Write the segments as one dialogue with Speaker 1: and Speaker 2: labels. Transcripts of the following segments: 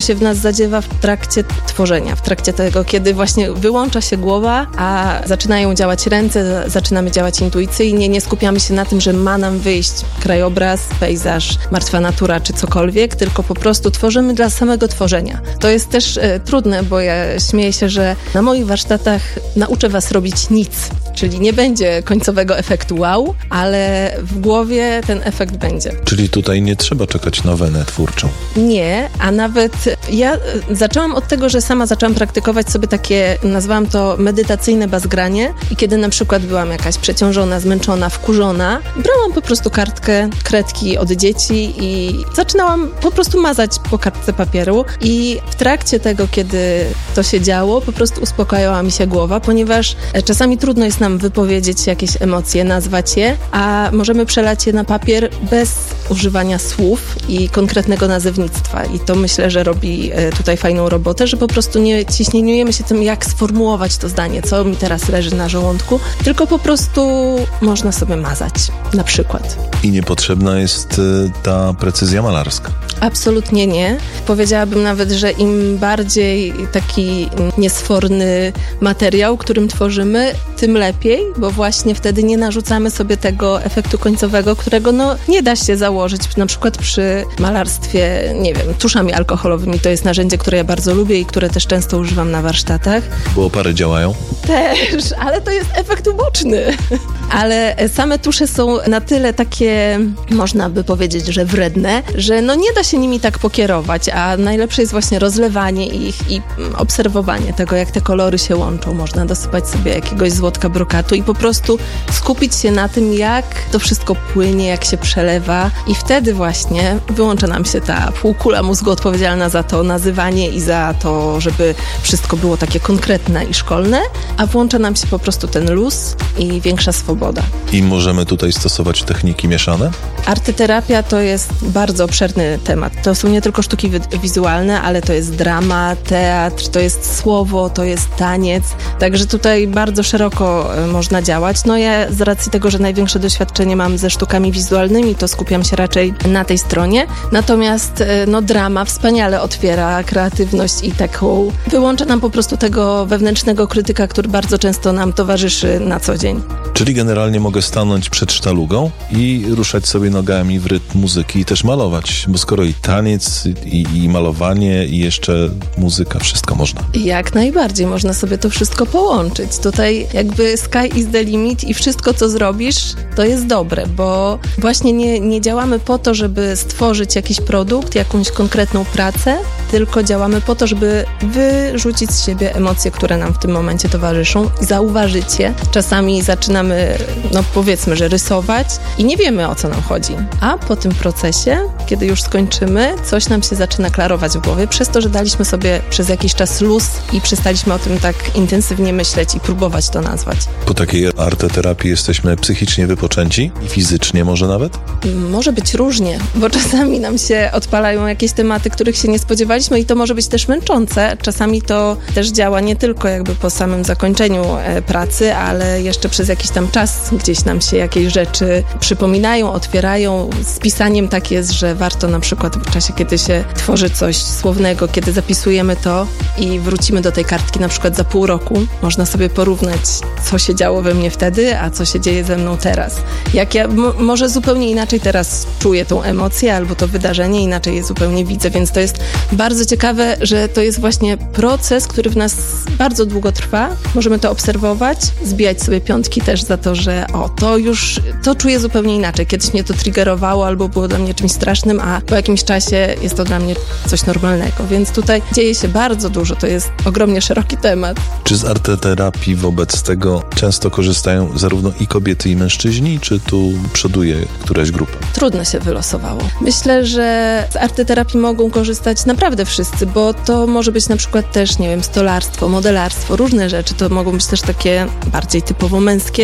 Speaker 1: się w nas zadziewa w trakcie tworzenia, w trakcie tego, kiedy właśnie wyłącza się głowa, a zaczynają działać ręce, zaczynamy działać intuicyjnie, nie skupiamy się na tym, że ma nam wyjść krajobraz, pejzaż, martwa natura czy cokolwiek, tylko po prostu tworzymy dla samego tworzenia. To jest też trudne, bo ja śmieję się, że na moich warsztatach nauczę was robić nic, czyli nie będzie końcowego efektu wow, ale w głowie ten efekt będzie.
Speaker 2: Czyli tutaj nie trzeba czekać na wenę twórczą.
Speaker 1: Nie, a nawet ja zaczęłam od tego, że sama zaczęłam praktykować sobie takie, nazwałam to medytacyjne bazgranie i kiedy na przykład byłam jakaś przeciążona, zmęczona, wkurzona, brałam po prostu kartkę, kredki od dzieci i zaczynałam po prostu mazać po kartce papieru i w trakcie tego, kiedy to się działo, po prostu uspokajała mi się głowa, ponieważ czasami trudno jest nam wypowiedzieć jakieś emocje, nazwać je, a możemy przelać je na papier bez używania słów i konkretnego nazewnictwa. I to myślę, że robi tutaj fajną robotę, że po prostu nie ciśnieniujemy się tym, jak sformułować to zdanie, co mi teraz leży na żołądku, tylko po prostu można sobie mazać, na przykład.
Speaker 2: I niepotrzebna jest ta precyzja malarska.
Speaker 1: Absolutnie nie. Powiedziałabym nawet, że im bardziej taki niesforny materiał, którym tworzymy, tym lepiej, bo właśnie wtedy nie narzucamy sobie tego efektu końcowego, którego nie da się założyć. Na przykład przy malarstwie, nie wiem, tuszami alkoholowymi. To jest narzędzie, które ja bardzo lubię i które też często używam na warsztatach.
Speaker 2: Bo opary działają?
Speaker 1: Też, ale to jest efekt uboczny. Ale same tusze są na tyle takie, można by powiedzieć, że wredne, że nie da się nimi tak pokierować, a najlepsze jest właśnie rozlewanie ich i obserwowanie tego, jak te kolory się łączą. Można dosypać sobie jakiegoś złotka brokatu i po prostu skupić się na tym, jak to wszystko płynie, jak się przelewa i wtedy właśnie wyłącza nam się ta półkula mózgu odpowiedzialna za to nazywanie i za to, żeby wszystko było takie konkretne i szkolne, a włącza nam się po prostu ten luz i większa swoboda.
Speaker 2: I możemy tutaj stosować techniki mieszane?
Speaker 1: Arteterapia to jest bardzo obszerny temat. To są nie tylko sztuki wizualne, ale to jest drama, teatr, to jest słowo, to jest taniec. Także tutaj bardzo szeroko można działać. Ja z racji tego, że największe doświadczenie mam ze sztukami wizualnymi, to skupiam się raczej na tej stronie. Natomiast drama wspaniale otwiera kreatywność i taką wyłącza nam po prostu tego wewnętrznego krytyka, który bardzo często nam towarzyszy na co dzień.
Speaker 2: Czyli generalnie mogę stanąć przed sztalugą i ruszać sobie nogami w rytm muzyki i też malować, bo skoro i taniec, i malowanie, i jeszcze muzyka, wszystko można.
Speaker 1: Jak najbardziej, można sobie to wszystko połączyć. Tutaj jakby sky is the limit i wszystko, co zrobisz, to jest dobre, bo właśnie nie działamy po to, żeby stworzyć jakiś produkt, jakąś konkretną pracę, tylko działamy po to, żeby wyrzucić z siebie emocje, które nam w tym momencie towarzyszą, zauważyć je. Czasami zaczynamy, powiedzmy, że rysować i nie wiemy, o co nam chodzi. A po tym procesie, kiedy już skończymy, coś nam się zaczyna klarować w głowie, przez to, że daliśmy sobie przez jakiś czas luz i przestaliśmy o tym tak intensywnie myśleć i próbować to nazwać.
Speaker 2: Po takiej arteterapii jesteśmy psychicznie wypoczęci i fizycznie może nawet?
Speaker 1: Może być różnie, bo czasami nam się odpalają jakieś tematy, których się nie spodziewaliśmy i to może być też męczące. Czasami to też działa nie tylko jakby po samym zakończeniu pracy, ale jeszcze przez jakiś tam czas gdzieś nam się jakieś rzeczy przypominają, otwierają. Z pisaniem tak jest, że warto na przykład w czasie, kiedy się tworzy coś słownego, kiedy zapisujemy to i wrócimy do tej kartki na przykład za pół roku, można sobie porównać, co się działo we mnie wtedy, a co się dzieje ze mną teraz. Jak ja może zupełnie inaczej teraz czuję tą emocję albo to wydarzenie, inaczej je zupełnie widzę, więc to jest bardzo ciekawe, że to jest właśnie proces, który w nas bardzo długo trwa. Możemy to obserwować, zbijać sobie piątki też za to, że to czuję zupełnie inaczej. Kiedyś mnie to triggerowało albo było dla mnie czymś strasznym, a po jakimś czasie jest to dla mnie coś normalnego, więc tutaj dzieje się bardzo dużo, to jest ogromnie szeroki temat.
Speaker 2: Czy z arteterapii wobec tego często korzystają zarówno i kobiety, i mężczyźni, czy tu przoduje któraś grupa?
Speaker 1: Trudno się wylosowało. Myślę, że z arteterapii mogą korzystać naprawdę wszyscy, bo to może być na przykład też, stolarstwo, modelarstwo, różne rzeczy. To mogą być też takie bardziej typowo męskie rzeczy,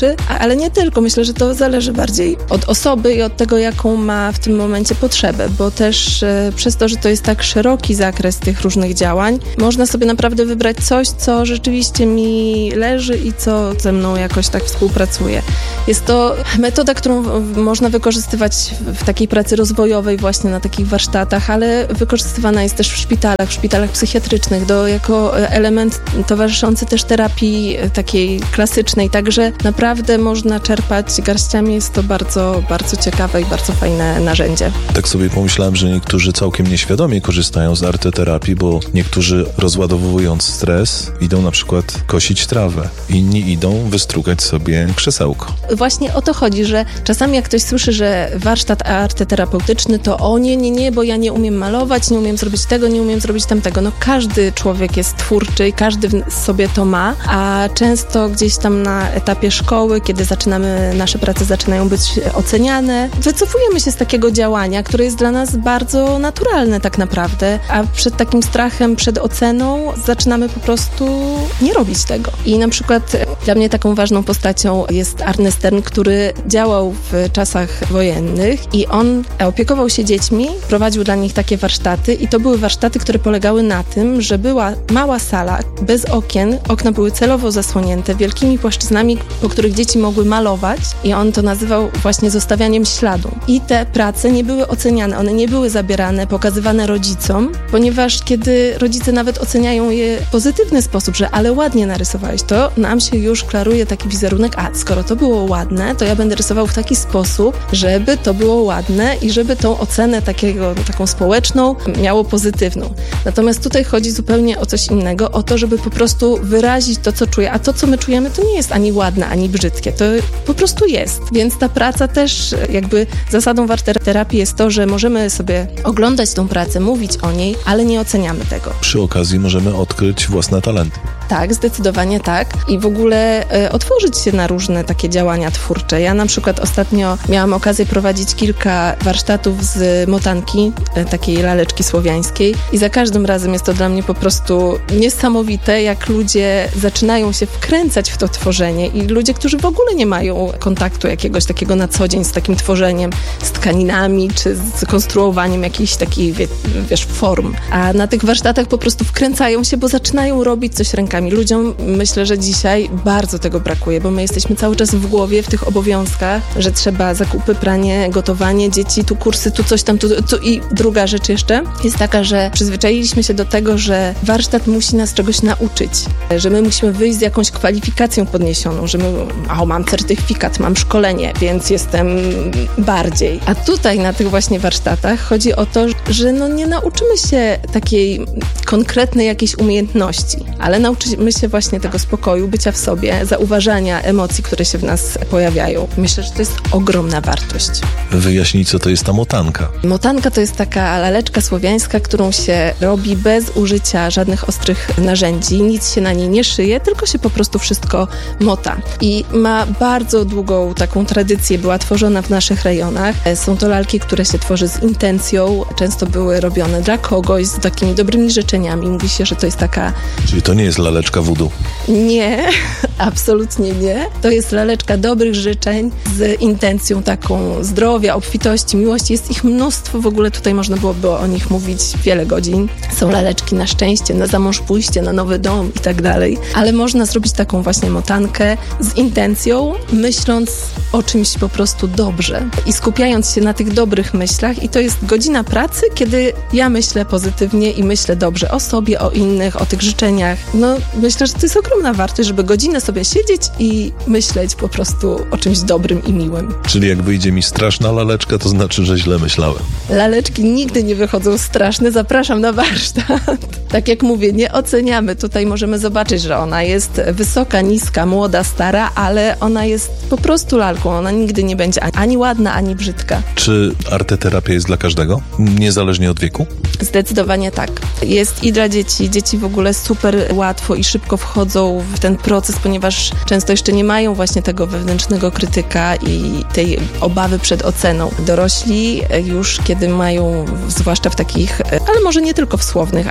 Speaker 1: rzeczy, ale nie tylko. Myślę, że to zależy bardziej od osoby i od tego, jaką ma w tym momencie potrzebę, bo też przez to, że to jest tak szeroki zakres tych różnych działań, można sobie naprawdę wybrać coś, co rzeczywiście mi leży i co ze mną jakoś tak współpracuje. Jest to metoda, którą można wykorzystywać w takiej pracy rozwojowej właśnie na takich warsztatach, ale wykorzystywana jest też w szpitalach psychiatrycznych, jako element towarzyszący też terapii takiej klasycznej, także naprawdę można czerpać garściami, jest to bardzo, bardzo ciekawe i bardzo fajne narzędzie.
Speaker 2: Tak sobie pomyślałem, że niektórzy całkiem nieświadomie korzystają z arteterapii, bo niektórzy rozładowując stres idą na przykład kosić trawę, inni idą wystrugać sobie krzesełko.
Speaker 1: Właśnie o to chodzi, że czasami jak ktoś słyszy, że warsztat arteterapeutyczny, to o nie, bo ja nie umiem malować, nie umiem zrobić tego, nie umiem zrobić tamtego. No każdy człowiek jest twórczy i każdy sobie to ma, a często gdzieś tam na etapie szkoły, kiedy nasze prace zaczynają być oceniane, wycofujemy się z takiego działania, które jest dla nas bardzo naturalne tak naprawdę, a przed takim strachem, przed oceną zaczynamy po prostu nie robić tego. I na przykład dla mnie taką ważną postacią jest Arne Stern, który działał w czasach wojennych i on opiekował się dziećmi, prowadził dla nich takie warsztaty i to były warsztaty, które polegały na tym, że była mała sala bez okien, okna były celowo zasłonięte wielkimi płaszczyznami, po których dzieci mogły malować i on to nazywał właśnie zostawianiem śladu. I te prace nie były oceniane, one nie były zabierane, pokazywane rodzicom, ponieważ kiedy rodzice nawet oceniają je w pozytywny sposób, że ale ładnie narysowałeś, to nam się już klaruje taki wizerunek, a skoro to było ładne, to ja będę rysował w taki sposób, żeby to było ładne i żeby tą ocenę taką społeczną miało pozytywną. Natomiast tutaj chodzi zupełnie o coś innego, o to, żeby po prostu wyrazić to, co czuję, a to, co my czujemy, to nie jest ani ładne, ani brzydkie, to po prostu jest. Więc ta praca też jakby zasadą arteterapii jest to, że możemy sobie oglądać tą pracę, mówić o niej, ale nie oceniamy tego.
Speaker 2: Przy okazji możemy odkryć własne talenty.
Speaker 1: Tak, zdecydowanie tak. I w ogóle otworzyć się na różne takie działania twórcze. Ja na przykład ostatnio miałam okazję prowadzić kilka warsztatów z motanki, takiej laleczki słowiańskiej i za każdym razem jest to dla mnie po prostu niesamowite, jak ludzie zaczynają się wkręcać w to tworzenie i ludzie, którzy w ogóle nie mają kontaktu jakiegoś takiego na co dzień z takim tworzeniem, z tkaninami czy z konstruowaniem jakichś takich, form. A na tych warsztatach po prostu wkręcają się, bo zaczynają robić coś rękami. Ludziom myślę, że dzisiaj bardzo tego brakuje, bo my jesteśmy cały czas w głowie, w tych obowiązkach, że trzeba zakupy, pranie, gotowanie, dzieci, tu kursy, tu coś tam, tu. I druga rzecz jeszcze jest taka, że przyzwyczailiśmy się do tego, że warsztat musi nas czegoś nauczyć, że my musimy wyjść z jakąś kwalifikacją podniesioną, że mam certyfikat, mam szkolenie, więc jestem bardziej. A tutaj na tych właśnie warsztatach chodzi o to, że nie nauczymy się takiej konkretnej jakiejś umiejętności, ale nauczymy się właśnie tego spokoju, bycia w sobie, zauważania emocji, które się w nas pojawiają. Myślę, że to jest ogromna wartość.
Speaker 2: Wyjaśnij, co to jest ta motanka.
Speaker 1: Motanka to jest taka laleczka słowiańska, którą się robi bez użycia żadnych ostrych narzędzi. Nic się na niej nie szyje, tylko się po prostu wszystko mota. I ma bardzo długą taką tradycję, była tworzona w naszych rejonach. Są to lalki, które się tworzy z intencją. Często były robione dla kogoś, z takimi dobrymi życzeniami. Mówi się, że to jest taka...
Speaker 2: Czyli to nie jest laleczka voodoo?
Speaker 1: Nie, absolutnie nie. To jest laleczka dobrych życzeń z intencją taką zdrowia, obfitości, miłości. Jest ich mnóstwo, w ogóle tutaj można byłoby o nich mówić wiele godzin. Są laleczki na szczęście, na zamąż pójście, na nowy dom i tak dalej. Ale można zrobić taką właśnie motankę z intencją, myśląc o czymś po prostu dobrze i skupiając się na tych dobrych myślach. I to jest godzina pracy, kiedy ja myślę pozytywnie i myślę dobrze o sobie, o innych, o tych życzeniach. Myślę, że to jest ogromna wartość, żeby godzinę sobie siedzieć i myśleć po prostu o czymś dobrym i miłym.
Speaker 2: Czyli jak wyjdzie mi straszna laleczka, to znaczy, że źle myślałem.
Speaker 1: Laleczki nigdy nie wychodzą straszne. Zapraszam na warsztat. Tak jak mówię, nie oceniamy. Tutaj możemy zobaczyć, że ona jest wysoka, niska, młoda, stara, ale ona jest po prostu lalką. Ona nigdy nie będzie ani ładna, ani brzydka.
Speaker 2: Czy arteterapia jest dla każdego? Niezależnie od wieku?
Speaker 1: Zdecydowanie tak. Jest i dla dzieci. Dzieci w ogóle super łatwo i szybko wchodzą w ten proces, ponieważ często jeszcze nie mają właśnie tego wewnętrznego krytyka i tej obawy przed oceną. Dorośli już, kiedy mają, zwłaszcza w takich, ale może nie tylko w słownych, ale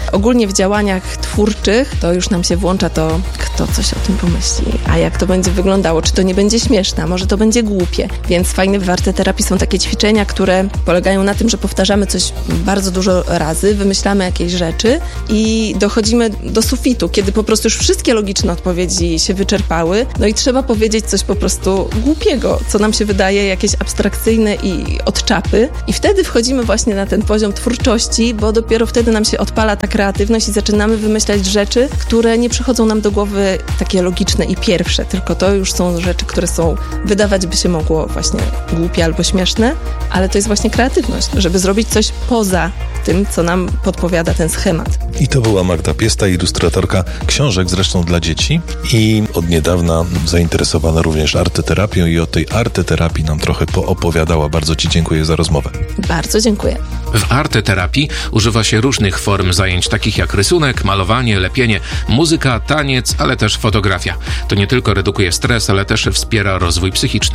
Speaker 1: Ogólnie w działaniach twórczych to już nam się włącza to, kto coś o tym pomyśli, a jak to będzie wyglądało, czy to nie będzie śmieszne, a może to będzie głupie. Więc fajne w arteterapii są takie ćwiczenia, które polegają na tym, że powtarzamy coś bardzo dużo razy, wymyślamy jakieś rzeczy i dochodzimy do sufitu, kiedy po prostu już wszystkie logiczne odpowiedzi się wyczerpały, no i trzeba powiedzieć coś po prostu głupiego, co nam się wydaje jakieś abstrakcyjne i od czapy. I wtedy wchodzimy właśnie na ten poziom twórczości, bo dopiero wtedy nam się odpala ta kreatywność i zaczynamy wymyślać rzeczy, które nie przychodzą nam do głowy takie logiczne i pierwsze, tylko to już są rzeczy, które są, wydawać by się mogło właśnie głupie albo śmieszne, ale to jest właśnie kreatywność, żeby zrobić coś poza tym, co nam podpowiada ten schemat.
Speaker 2: I to była Magda Piesta, ilustratorka książek zresztą dla dzieci i od niedawna zainteresowana również arteterapią i o tej arteterapii nam trochę poopowiadała. Bardzo Ci dziękuję za rozmowę.
Speaker 1: Bardzo dziękuję.
Speaker 3: W arteterapii używa się różnych form zajęć, takich jak rysunek, malowanie, lepienie, muzyka, taniec, ale też fotografia. To nie tylko redukuje stres, ale też wspiera rozwój psychiczny.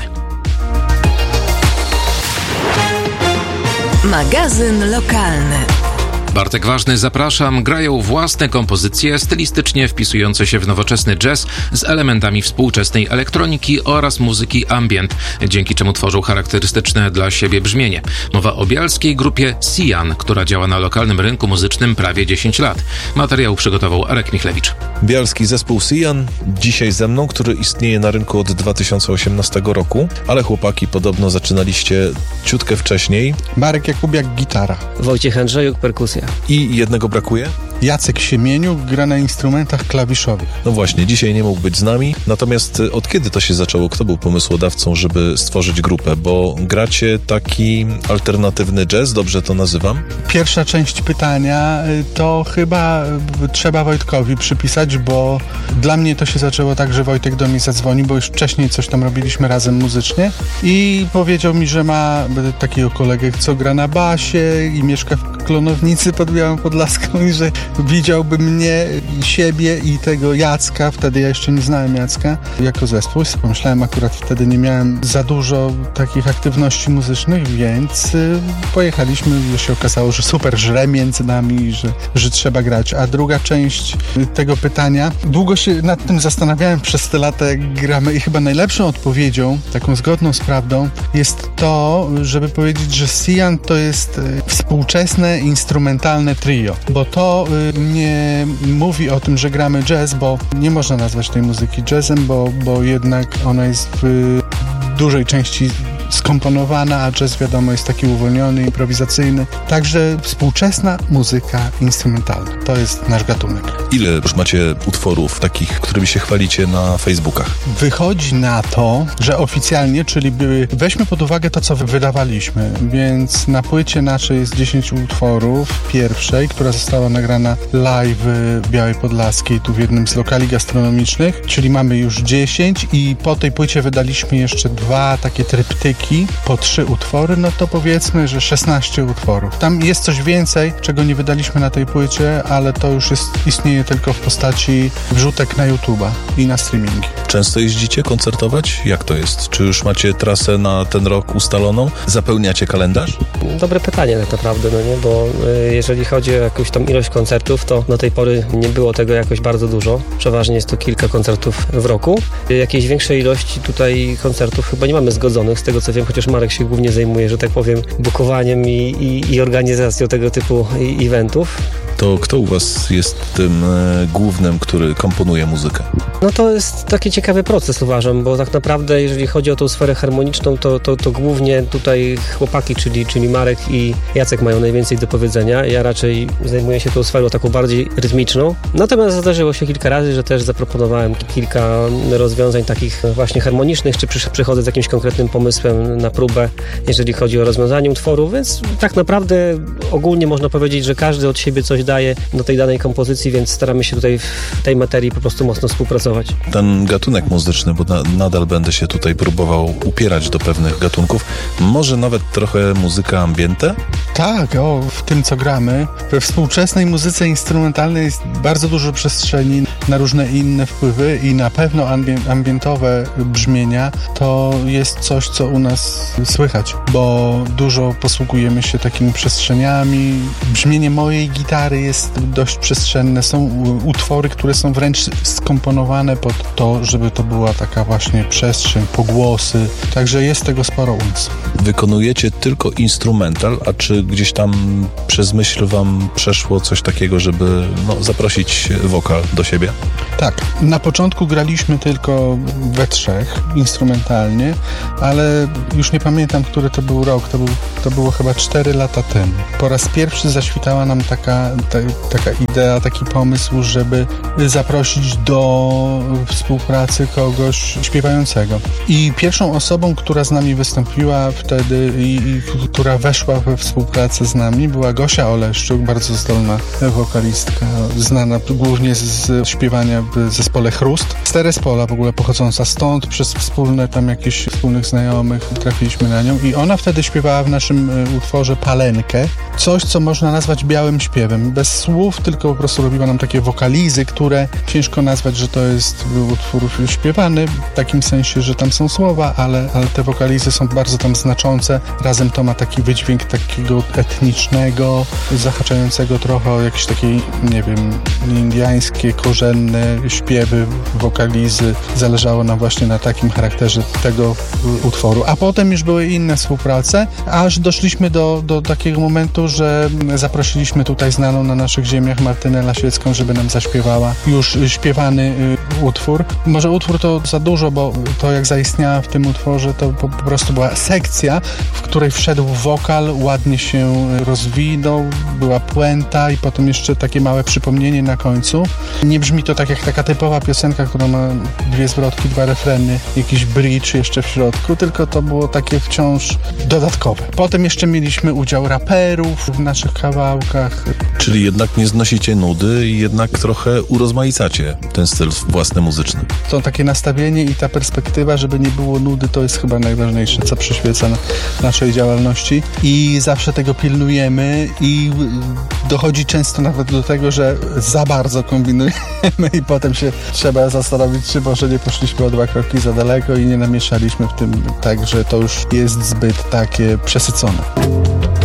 Speaker 4: Magazyn lokalny.
Speaker 3: Bartek Ważny, zapraszam. Grają własne kompozycje stylistycznie wpisujące się w nowoczesny jazz z elementami współczesnej elektroniki oraz muzyki ambient, dzięki czemu tworzą charakterystyczne dla siebie brzmienie. Mowa o bialskiej grupie Sian, która działa na lokalnym rynku muzycznym prawie 10 lat. Materiał przygotował Arek Michlewicz.
Speaker 2: Bialski zespół Sian dzisiaj ze mną, który istnieje na rynku od 2018 roku, ale chłopaki podobno zaczynaliście ciutkę wcześniej.
Speaker 5: Marek Jakubiak, gitara.
Speaker 6: Wojciech Andrzejuk, perkusja.
Speaker 2: I jednego brakuje?
Speaker 5: Jacek Siemieniuk gra na instrumentach klawiszowych.
Speaker 2: No właśnie, dzisiaj nie mógł być z nami. Natomiast od kiedy to się zaczęło? Kto był pomysłodawcą, żeby stworzyć grupę? Bo gracie taki alternatywny jazz, dobrze to nazywam?
Speaker 5: Pierwsza część pytania to chyba trzeba Wojtkowi przypisać, bo dla mnie to się zaczęło tak, że Wojtek do mnie zadzwonił, bo już wcześniej coś tam robiliśmy razem muzycznie i powiedział mi, że ma takiego kolegę, co gra na basie i mieszka w Klonownicy pod Białą Podlaską i że widziałby mnie, siebie i tego Jacka, wtedy ja jeszcze nie znałem Jacka, jako zespół. Pomyślałem, akurat wtedy nie miałem za dużo takich aktywności muzycznych, więc pojechaliśmy i się okazało, że super żre między nami, że trzeba grać. A druga część tego pytania, długo się nad tym zastanawiałem przez te lata, jak gramy i chyba najlepszą odpowiedzią, taką zgodną z prawdą, jest to, żeby powiedzieć, że Sian to jest współczesne instrumentalne trio, bo to nie mówi o tym, że gramy jazz, bo nie można nazwać tej muzyki jazzem, bo jednak ona jest w dużej części skomponowana, a jazz wiadomo jest taki uwolniony, improwizacyjny. Także współczesna muzyka instrumentalna. To jest nasz gatunek.
Speaker 2: Ile już macie utworów takich, którymi się chwalicie na Facebookach?
Speaker 5: Wychodzi na to, że oficjalnie, czyli weźmy pod uwagę to, co wydawaliśmy, więc na płycie naszej jest 10 utworów pierwszej, która została nagrana live w Białej Podlaskiej, tu w jednym z lokali gastronomicznych, czyli mamy już 10 i po tej płycie wydaliśmy jeszcze 2 takie tryptyki, po 3 utwory, no to powiedzmy, że 16 utworów. Tam jest coś więcej, czego nie wydaliśmy na tej płycie, ale to już istnieje tylko w postaci wrzutek na YouTube'a i na streamingi.
Speaker 2: Często jeździcie koncertować? Jak to jest? Czy już macie trasę na ten rok ustaloną? Zapełniacie kalendarz?
Speaker 6: Dobre pytanie tak naprawdę, no nie? Bo jeżeli chodzi o jakąś tam ilość koncertów, to do tej pory nie było tego jakoś bardzo dużo. Przeważnie jest to kilka koncertów w roku. Jakiejś większej ilości tutaj koncertów chyba nie mamy zgodzonych, z tego co wiem, chociaż Marek się głównie zajmuje, że tak powiem, bukowaniem i organizacją tego typu eventów.
Speaker 2: To kto u was jest tym głównym, który komponuje muzykę?
Speaker 6: No to jest taki ciekawy proces, uważam, bo tak naprawdę jeżeli chodzi o tą sferę harmoniczną, to głównie tutaj chłopaki, czyli Marek i Jacek mają najwięcej do powiedzenia. Ja raczej zajmuję się tą sferą taką bardziej rytmiczną. Natomiast zdarzyło się kilka razy, że też zaproponowałem kilka rozwiązań takich właśnie harmonicznych, czy przychodzę z jakimś konkretnym pomysłem na próbę, jeżeli chodzi o rozwiązanie utworu, więc tak naprawdę ogólnie można powiedzieć, że każdy od siebie coś daje do tej danej kompozycji, więc staramy się tutaj w tej materii po prostu mocno współpracować.
Speaker 2: Ten gatunek muzyczny, bo nadal będę się tutaj próbował upierać do pewnych gatunków, może nawet trochę muzyka ambiente?
Speaker 5: Tak, w tym co gramy. We współczesnej muzyce instrumentalnej jest bardzo dużo przestrzeni na różne inne wpływy i na pewno ambientowe brzmienia to jest coś, co u nas słychać, bo dużo posługujemy się takimi przestrzeniami. Brzmienie mojej gitary gitarze jest dość przestrzenne. Są utwory, które są wręcz skomponowane pod to, żeby to była taka właśnie przestrzeń, pogłosy. Także jest tego sporo u nas.
Speaker 2: Wykonujecie tylko instrumental, a czy gdzieś tam przez myśl wam przeszło coś takiego, żeby zaprosić wokal do siebie?
Speaker 5: Tak. Na początku graliśmy tylko we trzech, instrumentalnie, ale już nie pamiętam, który to był rok. To było chyba 4 lata temu. Po raz pierwszy zaświtała nam taka idea, taki pomysł, żeby zaprosić do współpracy kogoś śpiewającego. I pierwszą osobą, która z nami wystąpiła wtedy i która weszła we współpracę z nami, była Gosia Oleszczuk, bardzo zdolna wokalistka, znana głównie z śpiewania w zespole Chrust. Z Terespola w ogóle pochodząca stąd, przez jakichś wspólnych znajomych trafiliśmy na nią i ona wtedy śpiewała w naszym utworze Palenkę. Coś, co można nazwać białym śpiewem. Bez słów, tylko po prostu robiła nam takie wokalizy, które ciężko nazwać, że to jest utwór śpiewany, w takim sensie, że tam są słowa, ale te wokalizy są bardzo tam znaczące. Razem to ma taki wydźwięk takiego etnicznego, zahaczającego trochę o jakieś takie, nie wiem, indiańskie, korzenne śpiewy, wokalizy. Zależało nam właśnie na takim charakterze tego utworu. A potem już były inne współprace, aż doszliśmy do takiego momentu, że zaprosiliśmy tutaj znaną na naszych ziemiach Martynę Lasiecką, żeby nam zaśpiewała już śpiewany utwór. Może utwór to za dużo, bo to jak zaistniała w tym utworze, to po prostu była sekcja, w której wszedł wokal, ładnie się rozwinął, była puenta i potem jeszcze takie małe przypomnienie na końcu. Nie brzmi to tak jak taka typowa piosenka, która ma 2 zwrotki, 2 refreny, jakiś bridge jeszcze w środku, tylko to było takie wciąż dodatkowe. Potem jeszcze mieliśmy udział raperów w naszych kawałkach.
Speaker 2: Czyli jednak nie znosicie nudy i jednak trochę urozmaicacie ten styl własny muzyczny.
Speaker 5: To takie nastawienie i ta perspektywa, żeby nie było nudy, to jest chyba najważniejsze, co przyświeca naszej działalności i zawsze tego pilnujemy i dochodzi często nawet do tego, że za bardzo kombinujemy i potem się trzeba zastanowić, czy może nie poszliśmy o 2 kroki za daleko i nie namieszaliśmy w tym tak, że to już jest zbyt takie przesycone.